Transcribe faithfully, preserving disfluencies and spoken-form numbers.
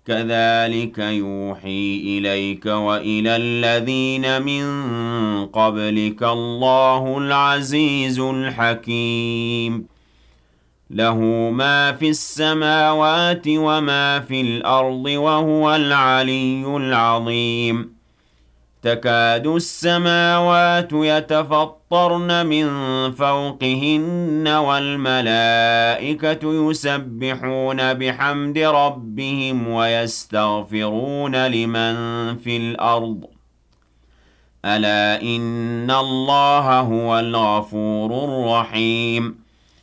كَذَٰلِكَ يُوحِي إِلَيْكَ وَإِلَى الَّذِينَ مِن قَبْلِكَ اللَّهُ الْعَزِيزُ الْحَكِيمُ لَهُ مَا فِي السَّمَاوَاتِ وَمَا فِي الْأَرْضِ وَهُوَ الْعَلِيُّ الْعَظِيمُ تَكَادُ السَّمَاوَاتُ يَتَفَطَّرْنَ مِن فَوْقِهِنَّ وَالْمَلَائِكَةُ يُسَبِّحُونَ بِحَمْدِ رَبِّهِمْ وَيَسْتَغْفِرُونَ لِمَن فِي الْأَرْضِ أَلَا إِنَّ اللَّهَ هُوَ الْغَفُورُ الرَّحِيمُ